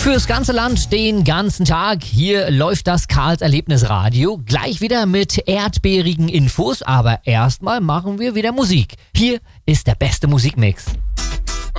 Fürs ganze Land den ganzen Tag. Hier läuft das Karls Erlebnisradio. Gleich wieder mit erdbeerigen Infos, aber erstmal machen wir wieder Musik. Hier ist der beste Musikmix.